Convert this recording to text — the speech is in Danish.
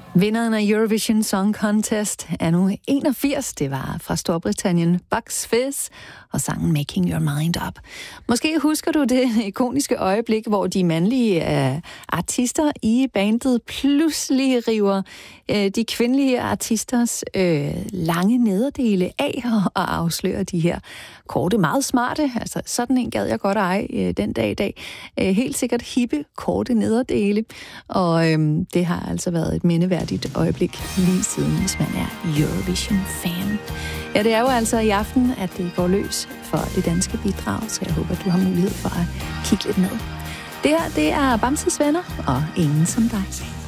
Vinderen af Eurovision Song Contest er nu 81. Det var fra Storbritannien, Bucks Fizz og sangen Making Your Mind Up. Måske husker du det ikoniske øjeblik, hvor de mandlige artister i bandet pludselig river de kvindelige artisters lange nederdele af og afslører de her korte, meget smarte, altså sådan en gad jeg godt eje den dag i dag, helt sikkert hippe, korte nederdele, og det har altså været et mindeværdigt øjeblik lige siden, hvis man er Eurovision-fan. Ja, det er jo altså i aften, at det går løs for det danske bidrag, så jeg håber, du har mulighed for at kigge lidt med. Det her, det er Bamses Venner, og ingen som dig.